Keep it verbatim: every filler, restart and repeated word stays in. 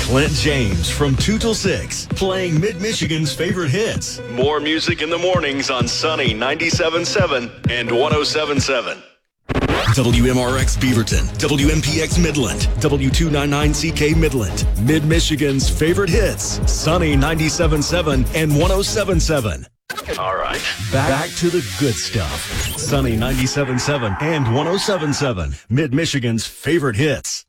Clint James from two till six, playing Mid-Michigan's favorite hits. More music in the mornings on Sunny ninety-seven point seven and one oh seven point seven. W M R X Beaverton, W M P X Midland, W two ninety-nine C K Midland, Mid-Michigan's favorite hits, Sunny ninety-seven point seven and one oh seven point seven. All right, back, back to the good stuff. Sunny ninety-seven point seven and one oh seven point seven, Mid-Michigan's favorite hits.